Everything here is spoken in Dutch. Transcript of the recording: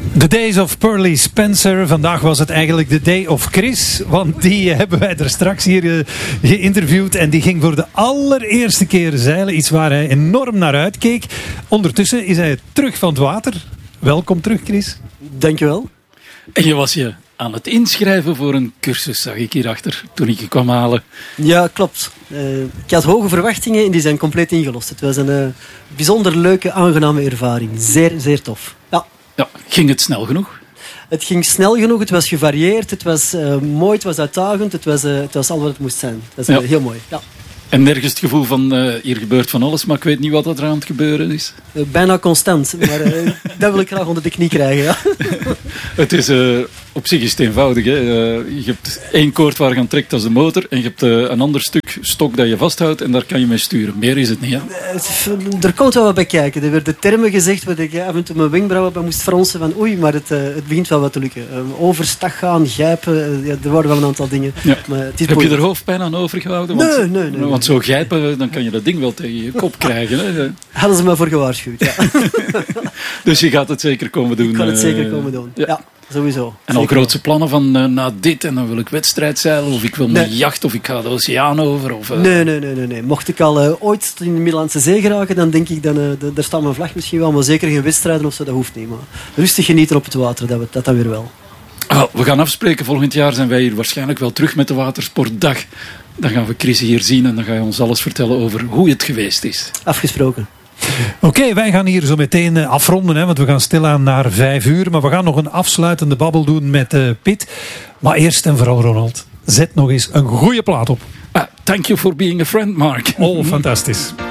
The Days of Pearly Spencer. Vandaag was het eigenlijk de Day of Chris. Want die hebben wij er straks hier geïnterviewd. En die ging voor de allereerste keer zeilen. Iets waar hij enorm naar uitkeek. Ondertussen is hij terug van het water. Welkom terug, Chris. Dankjewel. En je was je aan het inschrijven voor een cursus, zag ik hierachter, toen ik je kwam halen. Ja, klopt. Ik had hoge verwachtingen en die zijn compleet ingelost. Het was een bijzonder leuke, aangename ervaring. Zeer, zeer tof. Ja, ging het snel genoeg? Het ging snel genoeg, het was gevarieerd, het was mooi, het was uitdagend, het was al wat het moest zijn. Dat is heel mooi. Ja. En nergens het gevoel van, hier gebeurt van alles, maar ik weet niet wat er aan het gebeuren is. Bijna constant, maar dat wil ik graag onder de knie krijgen. Ja. Het is, op zich is het eenvoudig. Hè? Je hebt één koord waar je aan trekt, dat is de motor. En je hebt een ander stuk stok dat je vasthoudt en daar kan je mee sturen. Meer is het niet, hè? Er komt wel wat bij kijken. Er werden termen gezegd waar ik af en toe mijn wenkbrauwen bij moest fronsen van oei, maar het begint wel wat te lukken. Overstag gaan, gijpen, er worden wel een aantal dingen. Ja. Maar het is heb je er hoofdpijn aan overgehouden? Nee. Want zo gijpen, dan kan je dat ding wel tegen je kop krijgen. Hè? Hadden ze me voor gewaarschuwd, ja. Dus je gaat het zeker komen doen? Ik ga het zeker komen doen, ja. Sowieso. En al grootse plannen van na dit en dan wil ik wedstrijdzeilen of ik wil mijn jacht of ik ga de oceaan over? Of, Nee. Mocht ik al ooit in de Middellandse Zee geraken, dan denk ik, daar staat mijn vlag misschien wel, maar zeker geen wedstrijden of zo, dat hoeft niet. Maar rustig genieten op het water, dat dan weer wel. We gaan afspreken, volgend jaar zijn wij hier waarschijnlijk wel terug met de Watersportdag. Dan gaan we Chris hier zien en dan ga je ons alles vertellen over hoe het geweest is. Afgesproken. Oké, wij gaan hier zo meteen afronden, hè, want we gaan stilaan naar 5:00. Maar we gaan nog een afsluitende babbel doen met Piet. Maar eerst en vooral, Ronald, zet nog eens een goede plaat op. Thank you for being a friend, Mark. Oh, fantastisch.